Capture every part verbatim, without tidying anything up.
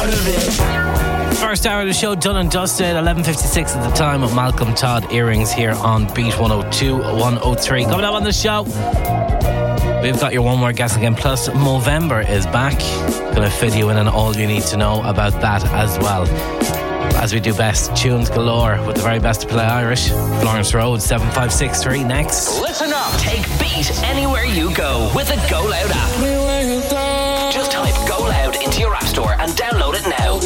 part of it. First hour of the show done and dusted. eleven fifty-six at the time with Malcolm Todd Earrings here on Beat one oh two, one oh three. Coming up on the show, we've got your one more guess again. Plus, Movember is back. Gonna fill you in on all you need to know about that as well. As we do best, tunes galore with the very best to play Irish. Florence Road, seven five six three next. Listen up. Take Beat anywhere you go with the Go Loud app. Just type Go Loud into your app store and download it now.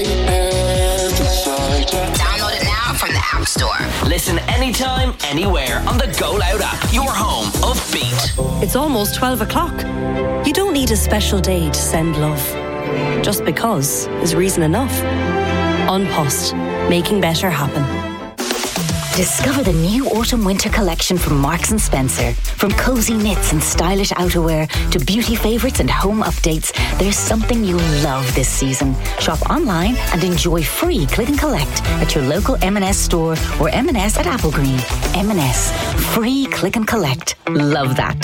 Download it now from the App Store. Listen anytime, anywhere on the Go Loud app. Your home of Beat. It's almost twelve o'clock. You don't need a special day to send love. Just because is reason enough. An Post, making better happen. Discover the new autumn-winter collection from Marks and Spencer. From cozy knits and stylish outerwear to beauty favourites and home updates, there's something you'll love this season. Shop online and enjoy free click and collect at your local M and S store or M and S at Applegreen. M and S, free click and collect. Love that.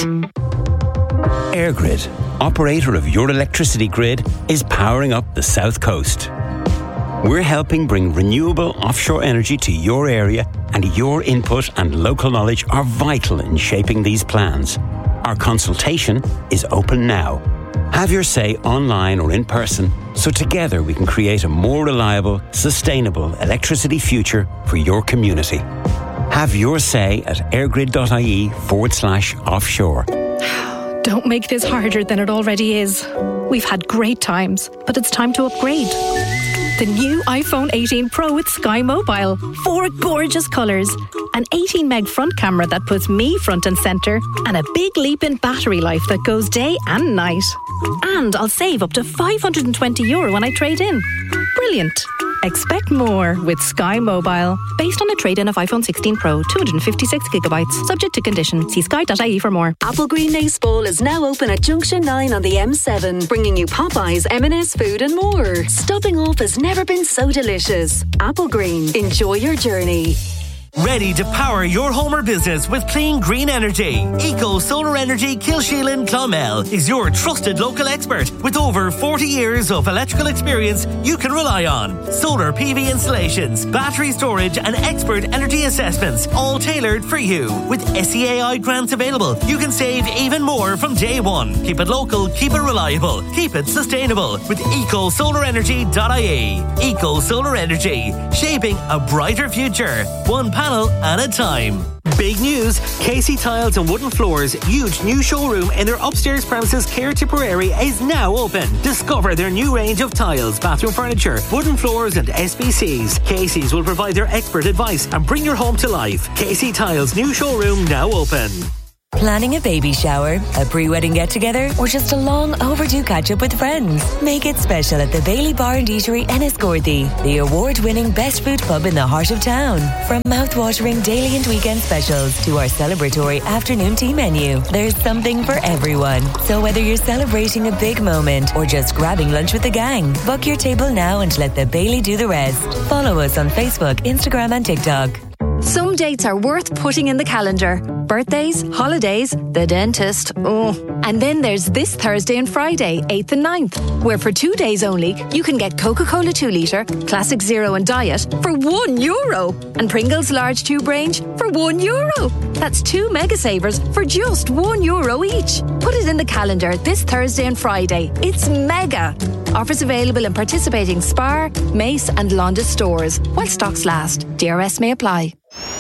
EirGrid, operator of your electricity grid, is powering up the South Coast. We're helping bring renewable offshore energy to your area, and your input and local knowledge are vital in shaping these plans. Our consultation is open now. Have your say online or in person, so together we can create a more reliable, sustainable electricity future for your community. Have your say at airgrid.ie forward slash offshore. Don't make this harder than it already is. We've had great times, but it's time to upgrade. The new iPhone eighteen Pro with Sky Mobile. Four gorgeous colours. An eighteen meg front camera that puts me front and centre. And a big leap in battery life that goes day and night. And I'll save up to five hundred twenty euro when I trade in. Brilliant. Expect more with Sky Mobile. Based on a trade-in of iPhone sixteen Pro, two hundred fifty-six gigabytes. Subject to condition. See sky dot I E for more. Applegreen Nace Bowl is now open at Junction nine on the M seven, bringing you Popeyes, M and S food and more. Stopping off has never been so delicious. Applegreen. Enjoy your journey. Ready to power your home or business with clean green energy? Eco Solar Energy Kilsheelan Clonmel is your trusted local expert with over forty years of electrical experience you can rely on. Solar P V installations, battery storage and expert energy assessments, all tailored for you. With S E A I grants available, you can save even more from day one. Keep it local, keep it reliable, keep it sustainable with eco solar energy dot I E. Eco Solar Energy, shaping a brighter future. One panel at a time. Big news, Casey Tiles and Wooden Floors' huge new showroom in their upstairs premises Care Tipperary is now open. Discover their new range of tiles, bathroom furniture, wooden floors and S B Cs. Casey's will provide their expert advice and bring your home to life. Casey Tiles' new showroom now open. Planning a baby shower, a pre-wedding get-together, or just a long overdue catch-up with friends? Make it special at the Bailey Bar and Eatery Enniscorthy, the award-winning best food pub in the heart of town. From mouth-watering daily and weekend specials to our celebratory afternoon tea menu, there's something for everyone. So whether you're celebrating a big moment or just grabbing lunch with the gang, book your table now and let the Bailey do the rest. Follow us on Facebook, Instagram and TikTok. Some dates are worth putting in the calendar. Birthdays, holidays, the dentist, oh. And then there's this Thursday and Friday, eighth and ninth, where for two days only, you can get Coca-Cola two litre, Classic Zero and Diet for one euro. And Pringles large tube range for one euro. That's two mega savers for just one euro each. Put it in the calendar this Thursday and Friday. It's mega. Offers available in participating Spar, Mace and Londa stores while stocks last. D R S may apply.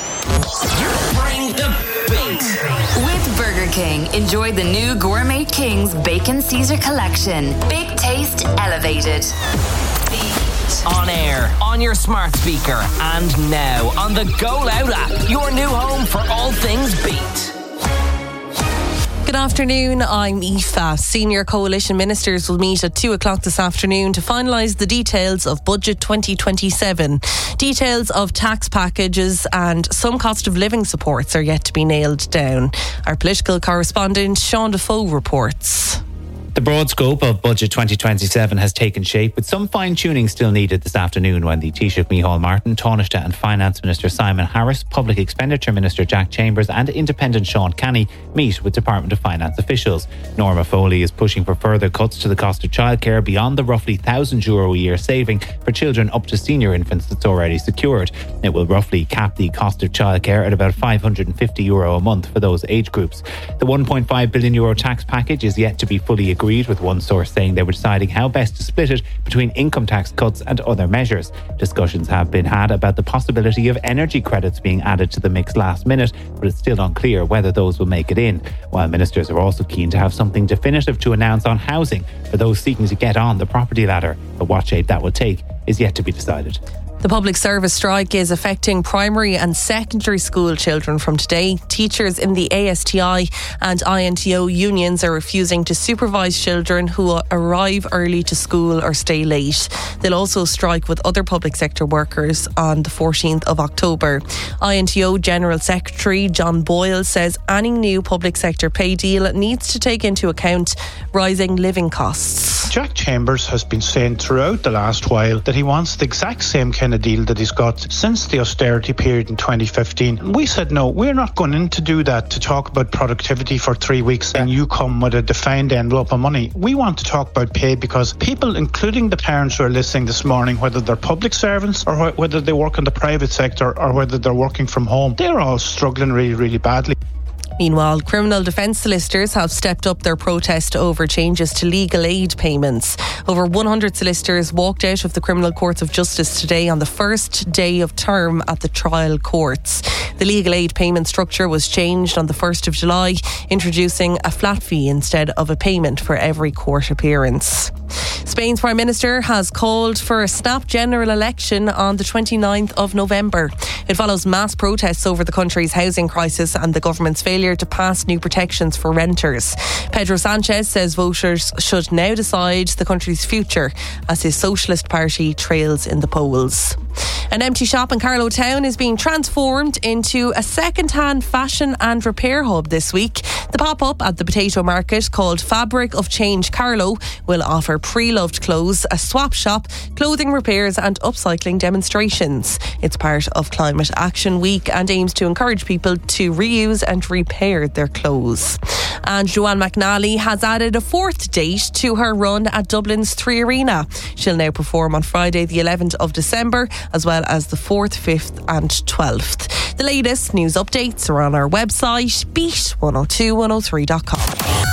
Bring the beat. With Burger King, enjoy the new Gourmet King's Bacon Caesar Collection. Big taste elevated. On air, on your smart speaker, and now on the Go Loud app, your new home for all things beat. Good afternoon, I'm Aoife. Senior coalition ministers will meet at two o'clock this afternoon to finalise the details of Budget twenty twenty-seven. Details of tax packages and some cost of living supports are yet to be nailed down. Our political correspondent Sean Defoe reports. The broad scope of Budget twenty twenty-seven has taken shape, with some fine-tuning still needed this afternoon when the Taoiseach Micheál Martin, Taoiseach and Finance Minister Simon Harris, Public Expenditure Minister Jack Chambers and Independent Sean Canny meet with Department of Finance officials. Norma Foley is pushing for further cuts to the cost of childcare beyond the roughly one thousand euro a year saving for children up to senior infants that's already secured. It will roughly cap the cost of childcare at about five hundred fifty euro a month for those age groups. The one point five billion euro tax package is yet to be fully agreed, with one source saying they were deciding how best to split it between income tax cuts and other measures. Discussions have been had about the possibility of energy credits being added to the mix last minute, but it's still unclear whether those will make it in. While ministers are also keen to have something definitive to announce on housing for those seeking to get on the property ladder. But what shape that will take is yet to be decided. The public service strike is affecting primary and secondary school children from today. Teachers in the A S T I and I N T O unions are refusing to supervise children who arrive early to school or stay late. They'll also strike with other public sector workers on the fourteenth of October. I N T O General Secretary John Boyle says any new public sector pay deal needs to take into account rising living costs. Jack Chambers has been saying throughout the last while that he wants the exact same kind of deal that he's got since the austerity period in twenty fifteen. We said no, we're not going in to do that, to talk about productivity for three weeks and you come with a defined envelope of money. We want to talk about pay because people, including the parents who are listening this morning, whether they're public servants or wh- whether they work in the private sector or whether they're working from home, they're all struggling really, really badly. Meanwhile, criminal defence solicitors have stepped up their protest over changes to legal aid payments. Over one hundred solicitors walked out of the criminal courts of justice today on the first day of term at the trial courts. The legal aid payment structure was changed on the first of July, introducing a flat fee instead of a payment for every court appearance. Spain's Prime Minister has called for a snap general election on the twenty-ninth of November. It follows mass protests over the country's housing crisis and the government's failure to pass new protections for renters. Pedro Sanchez says voters should now decide the country's future as his Socialist Party trails in the polls. An empty shop in Carlow Town is being transformed into a second-hand fashion and repair hub this week. The pop-up at the potato market, called Fabric of Change Carlow, will offer pre-loved clothes, a swap shop, clothing repairs and upcycling demonstrations. It's part of Climate Action Week and aims to encourage people to reuse and repair their clothes. And Joanne McNally has added a fourth date to her run at Dublin's Three Arena. She'll now perform on Friday the eleventh of December, as well as the fourth, fifth and twelfth. The latest news updates are on our website, beat one oh two one oh three dot com.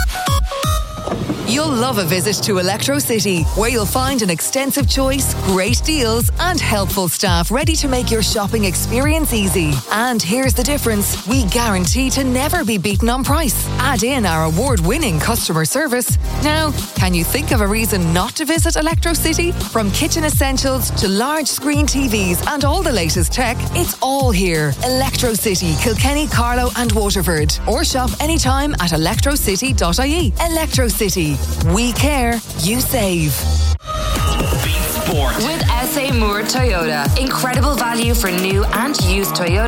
You'll love a visit to Electro City, where you'll find an extensive choice, great deals and helpful staff ready to make your shopping experience easy. And here's the difference. We guarantee to never be beaten on price. Add in our award-winning customer service. Now, can you think of a reason not to visit Electro City? From kitchen essentials to large screen T Vs and all the latest tech, it's all here. Electro City, Kilkenny, Carlow and Waterford. Or shop anytime at electro city dot I E. Electro City. We care, you save. With S A Moore Toyota. Incredible value for new and used Toyota